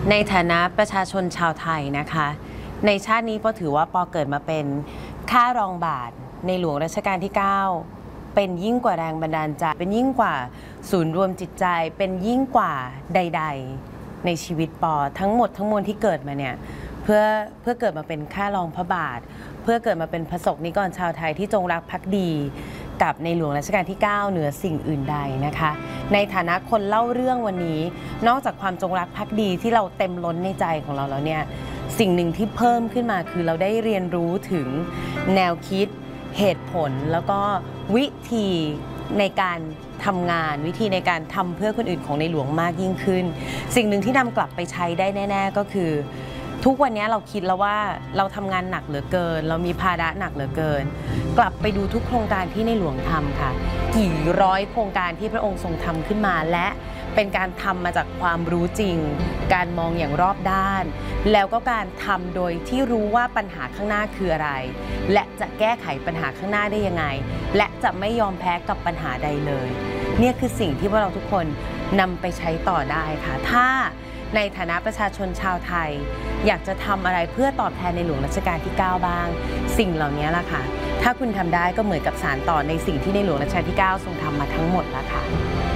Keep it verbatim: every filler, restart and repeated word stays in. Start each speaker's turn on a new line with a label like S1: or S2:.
S1: ในฐานะประชาชนชาวไทยนะคะในชาตินี้ปอถือว่าปอเกิดมาเป็นข้ารองบาทในหลวงรัชกาลที่เก้าเป็นยิ่งกว่าแรงบันดาลใจเป็นยิ่งกว่าศูนย์รวมจิตใจเป็นยิ่งกว่าใดๆในชีวิตปอทั้งหมดทั้งมวลที่เกิดมาเนี่ยเพื่อเพื่อเกิดมาเป็นข้ารองพระบาทเพื่อเกิดมาเป็นพระสงฆ์นิกรชาวไทยที่จงรักภักดีกับในหลวงรัชกาลที่เก้าเหนือสิ่งอื่นใดนะคะในฐานะคนเล่าเรื่องวันนี้นอกจากความจงรักภักดีที่เราเต็มล้นในใจของเราแล้วเนี่ยสิ่งหนึ่งที่เพิ่มขึ้นมาคือเราได้เรียนรู้ถึงแนวคิดเหตุผลแล้วก็วิธีในการทำงานวิธีในการทำเพื่อคนอื่นของในหลวงมากยิ่งขึ้นสิ่งหนึ่งที่นำกลับไปใช้ได้แน่ๆก็คือทุกวันนี้เราคิดแล้วว่าเราทำงานหนักเหลือเกินเรามีภาระหนักเหลือเกินกลับไปดูทุกโครงการที่ในหลวงทำค่ะกี่ร้อยโครงการที่พระองค์ทรงทำขึ้นมาและเป็นการทำมาจากความรู้จริงการมองอย่างรอบด้านแล้วก็การทำโดยที่รู้ว่าปัญหาข้างหน้าคืออะไรและจะแก้ไขปัญหาข้างหน้าได้ยังไงและจะไม่ยอมแพ้กับปัญหาใดเลยเนี่ยคือสิ่งที่พวกเราทุกคนนำไปใช้ต่อได้ค่ะถ้าในฐานะประชาชนชาวไทยอยากจะทำอะไรเพื่อตอบแทนในหลวงรัชกาลที่เก้าบ้างสิ่งเหล่านี้ล่ะค่ะถ้าคุณทำได้ก็เหมือนกับสานต่อในสิ่งที่ในหลวงรัชกาลที่เก้าทรงทำมาทั้งหมดแล้วค่ะ